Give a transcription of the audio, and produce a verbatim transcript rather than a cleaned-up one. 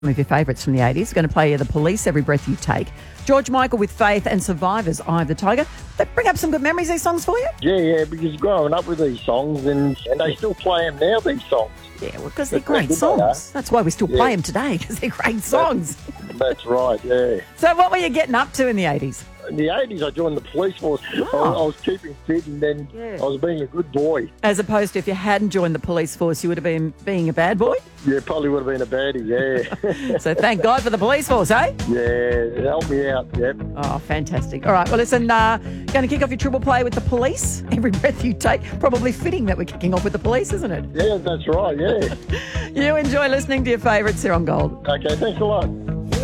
One of your favourites from the eighties. Going to play you The Police, Every Breath You Take. George Michael with Faith and Survivors, Eye of the Tiger. They bring up some good memories, these songs, for you? Yeah, yeah, because growing up with these songs, and, and they still play them now, these songs. Yeah, well, because they're great songs. That's why we still yeah. play them today, because they're great songs. That's, that's right, yeah. So what were you getting up to in the eighties? In the eighties, I joined the police force. Oh. I, I was keeping fit, and then Yeah. I was being a good boy. As opposed to if you hadn't joined the police force, you would have been being a bad boy? Yeah, probably would have been a baddie, yeah. So thank God for the police force, eh? Yeah, help me out, yep. Oh, fantastic. All right, well, listen, uh, going to kick off your triple play with The Police, Every Breath You Take. Probably fitting that we're kicking off with The Police, isn't it? Yeah, that's right, yeah. You enjoy listening to your favourites here on Gold. Okay, thanks a lot.